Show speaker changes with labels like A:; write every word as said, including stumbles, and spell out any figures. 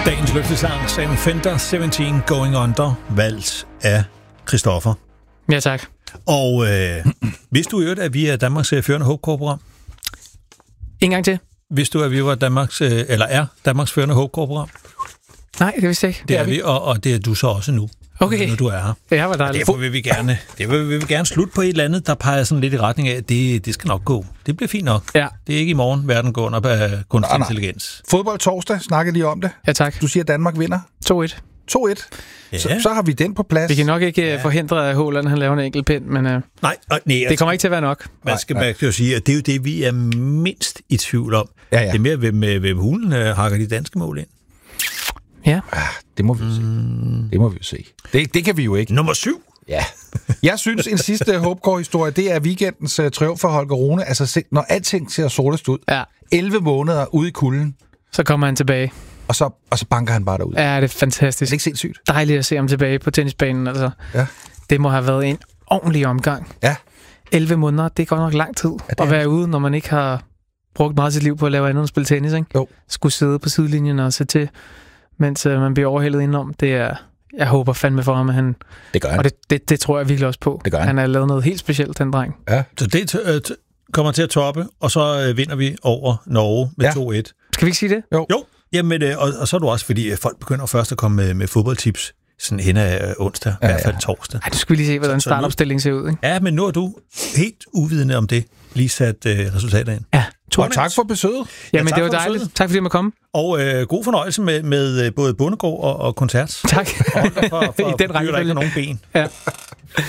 A: Dagens løftesang, Sam Fender, sytten Going Under, valgt af Christoffer.
B: Ja, tak.
A: Og øh, vidste du i øvrigt, at vi er Danmarks øh, førende håbkorporat?
B: En gang til.
A: Vidste du, at vi var Danmarks, øh, eller er Danmarks førende håbkorporat?
B: Nej, det vidste jeg ikke.
A: Det, det er vi, vi og, og det er du så også nu.
B: Okay.
A: Nu du er her.
B: Det var dejligt.
A: Derfor vil vi gerne, det vil, vil vi gerne slutte på et eller andet, der peger sådan lidt i retning af, at det, det skal nok gå. Det bliver fint nok.
B: Ja.
A: Det er ikke i morgen, verden går under af kunstig nej, nej. intelligens.
C: Fodbold torsdag, snakkede lige om det.
B: Ja, tak.
C: Du siger, at Danmark vinder.
B: to et.
C: to et. Ja. Så, så har vi den på plads.
B: Vi kan nok ikke ja. forhindre, at Haaland han laver en enkelt pind, men uh,
A: nej, nej, altså,
B: det kommer ikke til at være nok.
A: Man skal, man skal jo sige, at det er jo det, vi er mindst i tvivl om.
C: Ja, ja.
A: Det er mere, hvem, hvem hulen uh, hakker de danske mål ind.
B: Ja.
C: Ah, det må vi jo se. Mm. Det må vi jo se. Det, det kan vi jo ikke.
A: Nummer syv.
C: Ja. Jeg synes, en sidste håbkår-historie, det er weekendens uh, triumf for Holger Rune. Altså, se, når alting ser sortest ud.
B: Ja.
C: elleve måneder ude i kulden.
B: Så kommer han tilbage.
C: Og så, og så banker han bare derud.
B: Ja, det er fantastisk.
C: Det er ikke sindssygt.
B: Dejligt at se ham tilbage på tennisbanen. Altså.
C: Ja.
B: Det må have været en ordentlig omgang.
C: Ja.
B: elleve måneder, det er godt nok lang tid ja, at være ude, når man ikke har brugt meget af sit liv på at lave andet end spille tennis. Ikke?
C: Jo.
B: Skulle sidde på sidelinjen og se til, mens uh, man bliver overhældet indenom. Det er, jeg håber fandme for ham, at han...
C: Det gør han.
B: Og det, det, det tror jeg virkelig også på.
C: Det gør han.
B: Han har lavet noget helt specielt, den dreng.
C: Ja.
A: Så det øh, t- kommer til at toppe, og så øh, vinder vi over Norge med ja. to et.
B: Skal vi ikke sige det?
C: Jo.
A: Jo. Jamen, øh, og, og så er du også, fordi folk begynder først at komme med, med fodboldtips sådan hen af øh, onsdag, ja, i hvert fald torsdag.
B: Ej, du skal vi lige se, hvordan startopstillingen ser ud, ikke?
A: Ja, men nu er du helt uvidende om det, lige sat øh, resultater ind.
B: Ja.
C: Og tak for besøget.
B: Jamen,
A: ja,
B: det var dejligt. Besøget. Tak fordi du måtte komme.
A: Og øh, god fornøjelse med, med både bondegård og, og koncert.
B: Tak.
A: Og for, for, for,
B: I den rækkefølge.
A: Der ikke nogen ben.
B: Ja.